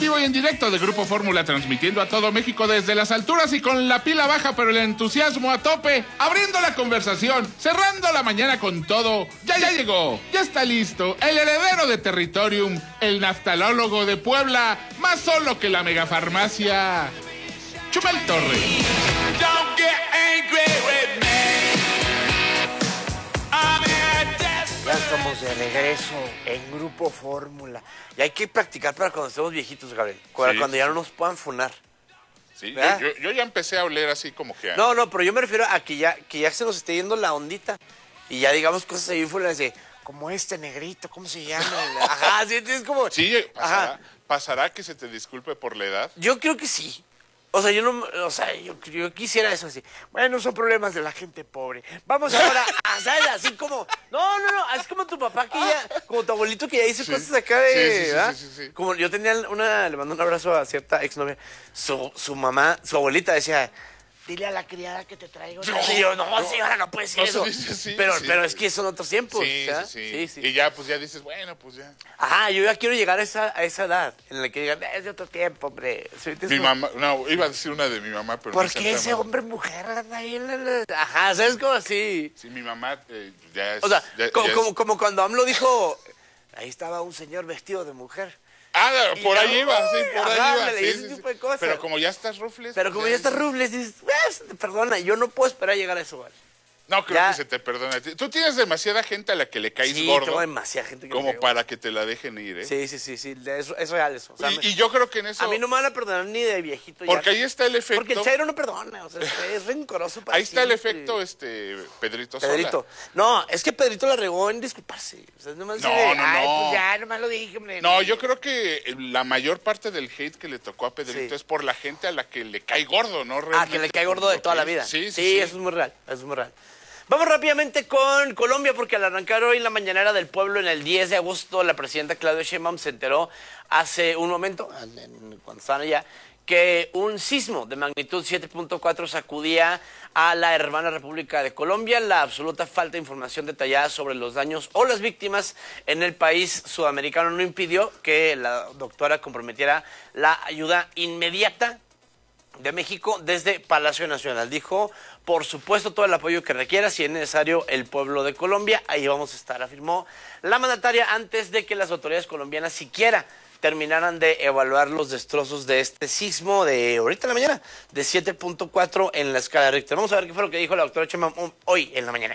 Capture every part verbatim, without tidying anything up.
vivo y en directo de Grupo Fórmula, transmitiendo a todo México desde las alturas y con la pila baja, pero el entusiasmo a tope, abriendo la conversación, cerrando la mañana con todo. Ya, ya llegó, ya está listo, el heredero de Territorium, el naftalólogo de Puebla, más solo que la megafarmacia, Chumel Torres. Don't get angry with me. Ya estamos de regreso en Grupo Fórmula. Y hay que practicar para cuando estemos viejitos, Gabriel. Cuando, Sí, cuando ya sí. no nos puedan funar. Sí, yo, yo, yo ya empecé a oler así como que... No, no, pero yo me refiero a que ya, que ya se nos esté yendo la ondita. Y ya digamos cosas ahí fuera de como este negrito, ¿cómo se llama? Ajá, sí, es como... Sí, pasará, Ajá. pasará que se te disculpe por la edad. Yo creo que sí. O sea, yo no, o sea, yo, yo quisiera eso así. Bueno, son problemas de la gente pobre. Vamos ahora a, ¿sabes? Así como, no, no, no, así como tu papá que ya, como tu abuelito que ya hizo Sí. cosas acá de, Sí, sí, sí, ¿verdad? sí, sí, sí. Como yo tenía una, le mando un abrazo a cierta exnovia, su, su mamá, su abuelita decía, dile a la criada que te traigo. No, y yo, no, no, señora, no puede ser no se eso. dice así, pero, sí. pero es que son otros tiempos. Sí, ¿verdad? sí, sí, sí, sí. Y ya, pues ya dices, bueno, pues ya. Ajá, yo ya quiero llegar a esa, a esa edad en la que digan, es de otro tiempo, hombre. ¿Sí? Mi mamá, no, iba a decir una de mi mamá, pero... ¿Por no qué sé, ese mamá. hombre mujer anda ahí en la... Ajá, ¿sabes cómo así? Sí, mi mamá eh, ya es... O sea, ya- como, ya es- como, como cuando AMLO dijo, ahí estaba un señor vestido de mujer. Ah, Y por ya, ahí iba, sí, por ajá, ahí iba. me leí sí, ese sí, tipo sí. de cosas. Pero como ya estás rufles... Pero pues como ya está Rubles, dices, "Pues, perdona, yo no puedo esperar a llegar a eso, ¿vale?". No, creo ya- que se te perdona. Tú tienes demasiada gente a la que le caes Sí, gordo tengo demasiada gente que me como cae para que te la dejen ir, ¿eh? Sí, sí, sí, sí, de eso, es real eso. O sea, y, me- y yo creo que en eso... a mí no me van a perdonar ni de viejito. Porque ya. ahí está el efecto... Porque el Chairo no perdona, o sea, es, es rencoroso para Ahí está el siempre. efecto, este, Pedrito Sola. Pedrito. No, es que Pedrito la regó en disculparse. O sea, nomás No, dice, no, ay, no. pues ya, nomás lo dije, hombre. No, yo creo que la mayor parte del hate que le tocó a Pedrito Sí. es por la gente a la que le cae gordo, ¿no? Ah, Realmente que le cae por gordo de lo toda que la es. vida. Sí, sí, sí, sí. eso es muy real, eso es muy real. Vamos rápidamente con Colombia, porque al arrancar hoy la mañanera del pueblo en el diez de agosto, la presidenta Claudia Sheinbaum se enteró hace un momento, cuando estaban allá, que un sismo de magnitud siete punto cuatro sacudía a la hermana República de Colombia. La absoluta falta de información detallada sobre los daños o las víctimas en el país sudamericano no impidió que la doctora comprometiera la ayuda inmediata de México desde Palacio Nacional. Dijo, por supuesto, todo el apoyo que requiera, si es necesario, el pueblo de Colombia, ahí vamos a estar, afirmó la mandataria antes de que las autoridades colombianas siquiera terminaran de evaluar los destrozos de este sismo de ahorita en la mañana, de siete punto cuatro en la escala de Richter. Vamos a ver qué fue lo que dijo la doctora Sheinbaum hoy en la mañana.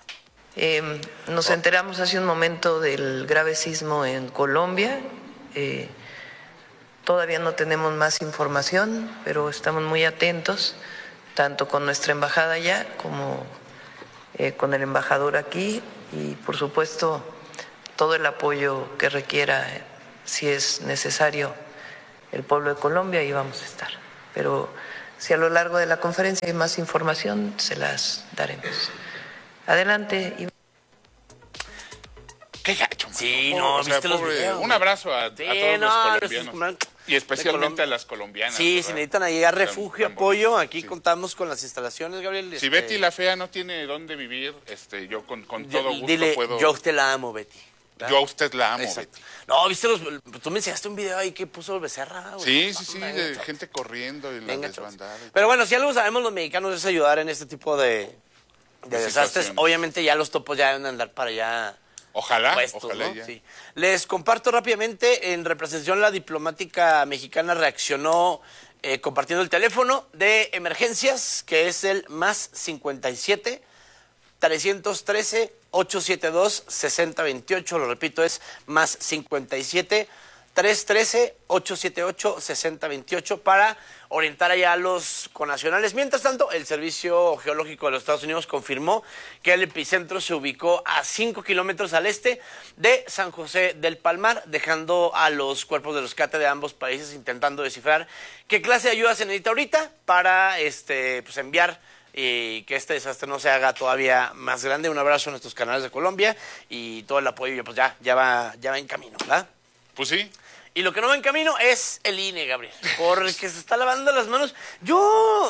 Eh, nos enteramos hace un momento del grave sismo en Colombia. Eh, Todavía no tenemos más información, pero estamos muy atentos, tanto con nuestra embajada allá como eh, con el embajador aquí y, por supuesto, todo el apoyo que requiera, eh, si es necesario, el pueblo de Colombia, ahí vamos a estar. Pero si a lo largo de la conferencia hay más información, se las daremos. Adelante. Y... Qué gacho, mano. Sí, Pobre, no, o sea, ¿viste los pobre, videos? Un abrazo a, a Sí, todos no, los nuestros colombianos. comadres Y especialmente de Colombia. a las colombianas. Sí, ¿verdad? si necesitan ahí a refugio, Tan- tan apoyo, bonito, aquí sí. contamos con las instalaciones, Gabriel. Si este, Betty la fea no tiene dónde vivir, este, yo con, con todo gusto Dile, puedo... yo a usted la amo, Betty. Yo a usted la amo, Exacto. Betty. No, viste los. Tú me enseñaste un video ahí que puso Becerra. güey. Sí, sí, sí, Venga, de chavos. gente corriendo y la Venga, chavos. desbandada. y Pero bueno, si algo sabemos los mexicanos es ayudar en este tipo de, de De desastres. situaciones. Obviamente ya los topos ya deben andar para allá. Ojalá, puestos, ojalá ¿no? ya. Sí. Les comparto rápidamente, en representación la diplomática mexicana reaccionó eh, compartiendo el teléfono de emergencias, que es el más cincuenta y siete, trescientos trece, ochocientos setenta y dos, sesenta veintiocho, lo repito, es más cincuenta y siete, trescientos trece, ochocientos setenta y ocho, sesenta veintiocho para orientar allá a los connacionales. Mientras tanto, el Servicio Geológico de los Estados Unidos confirmó que el epicentro se ubicó a cinco kilómetros al este de San José del Palmar, dejando a los cuerpos de rescate de ambos países intentando descifrar qué clase de ayuda se necesita ahorita para este, pues, enviar y que este desastre no se haga todavía más grande. Un abrazo a nuestros canales de Colombia y todo el apoyo, pues ya, ya va, ya va en camino, ¿verdad? Pues sí. Y lo que no va en camino es el I N E, Gabriel, porque se está lavando las manos. Yo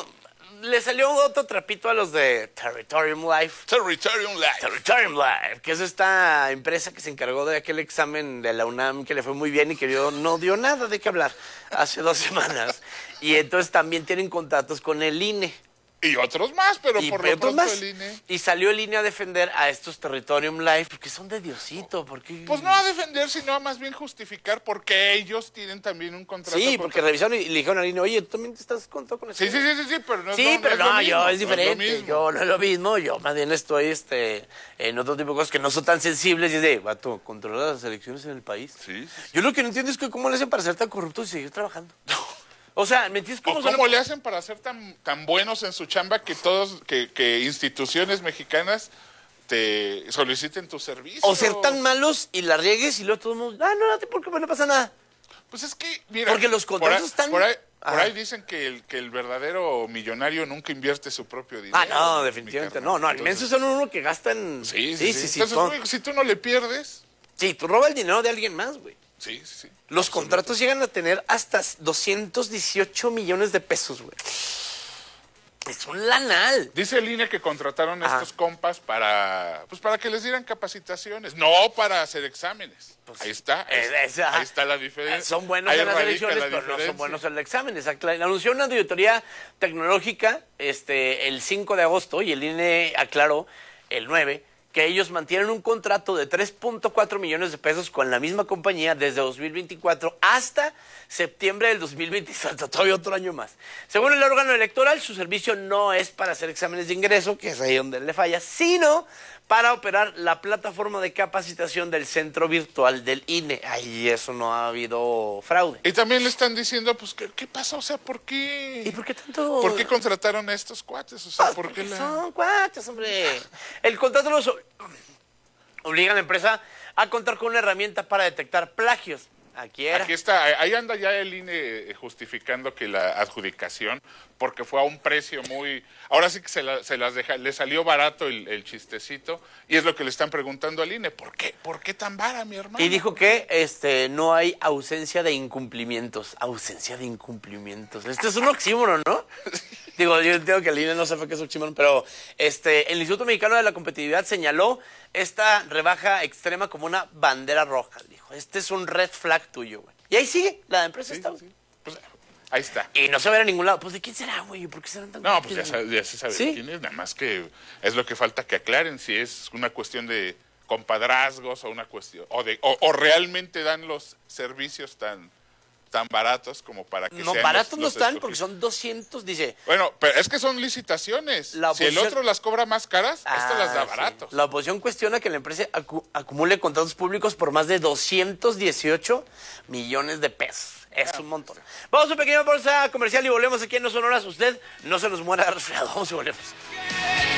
le salió otro trapito a los de Territorium Life. Territorium Life. Territorium Life, que es esta empresa que se encargó de aquel examen de la UNAM que le fue muy bien y que dio, no dio nada de qué hablar hace dos semanas. Y entonces también tienen contratos con el I N E. Y otros más, pero Y por otros lo pronto más. el I N E. Y salió el I N E a defender a estos Territorium Life porque son de Diosito. Porque... Pues no a defender, sino a más bien justificar porque ellos tienen también un contrato. Sí, con- porque revisaron y le dijeron al I N E, oye, tú también te estás contando con eso. Sí, sí, sí, sí, sí, pero no es Sí, lo- pero es lo no, mismo, yo no es lo diferente. mismo. Yo no es lo mismo. Yo más bien estoy este, en otro tipo de cosas que no son tan sensibles. Y es de, vato, controla las elecciones en el país. Sí, sí, sí. Yo lo que no entiendo es que cómo le hacen para ser tan corruptos y seguir trabajando. O sea, ¿me entiendes ¿O cómo, cómo son- le hacen para ser tan, tan buenos en su chamba que todos, que, que instituciones mexicanas te soliciten tu servicio? O ser tan malos y la riegues y luego todo el mundo, ah, no, no, porque no pasa nada. Pues es que, mira... Porque los por contratos ahí- están- Por ahí, por Ajá. ahí dicen que el, que el verdadero millonario nunca invierte su propio dinero. Ah, no, mi definitivamente carnal. no. No, Entonces, inmensos son uno que gastan... Sí, sí, sí. sí. Entonces, son- güey, si tú no le pierdes... Sí, tú robas el dinero de alguien más, güey. Sí, sí, sí. Los Absoluto. contratos llegan a tener hasta doscientos dieciocho millones de pesos, güey. Es un lanal. Dice el I N E que contrataron a Ajá. estos compas para, pues para que les dieran capacitaciones, no para hacer exámenes. Pues ahí sí. está, ahí, Es- es- ajá. ahí está la diferencia. Son buenos Ahí en las radica elecciones, la pero no son diferencia. buenos en el examen. Exacto. Anunció una auditoría tecnológica este, el cinco de agosto y el I N E aclaró el nueve que ellos mantienen un contrato de tres punto cuatro millones de pesos con la misma compañía desde dos mil veinticuatro hasta septiembre del dos mil veinticuatro, todavía otro año más. Según el órgano electoral, su servicio no es para hacer exámenes de ingreso, que es ahí donde le falla, sino para operar la plataforma de capacitación del centro virtual del I N E. Ahí eso no ha habido fraude. Y también le están diciendo, pues, ¿qué, qué pasa? O sea, ¿por qué? ¿Y por qué tanto? ¿Por qué contrataron a estos cuates? O sea, Pues ¿por qué porque la...? son cuates, hombre. El contrato los o- obliga a la empresa a contar con una herramienta para detectar plagios. Aquí era. Aquí está, ahí anda ya el I N E justificando que la adjudicación, porque fue a un precio muy... Ahora sí que se, la- se las deja, le salió barato el, el chistecito, y es lo que le están preguntando al I N E. ¿Por qué? ¿Por qué tan vara, mi hermano? Y dijo que este no hay ausencia de incumplimientos. Ausencia de incumplimientos. Este es un oxímoron, ¿no? Digo, yo entiendo que el I N E no sabe qué es oxímoron, pero este, el Instituto Mexicano de la Competitividad señaló esta rebaja extrema como una bandera roja. Dijo, este es un red flag tuyo, güey. Y ahí sigue, la empresa Sí, está. sí, sí. Pues, ahí está. Y no se va a ver a ningún lado. Pues, ¿de quién será, güey? ¿Por qué serán tan No, pues ya, cumplidos? sabe- ya se sabe ¿Sí? quién es, nada más que es lo que falta que aclaren si es una cuestión de compadrazgos o una cuestión, o de o, o realmente dan los servicios tan tan baratos como para que No, sean baratos los- no los están escogidos. porque son doscientos, dice. Bueno, pero es que son licitaciones. La si el oposición- otro las cobra más caras, esto las da Ah, sí. baratos. La oposición cuestiona que la empresa acu- acumule contratos públicos por más de doscientos dieciocho millones de pesos. Es un montón. Vamos a una pequeña bolsa comercial y volvemos aquí en No Sonoras. Usted no se nos muera de resfriado. Vamos y volvemos.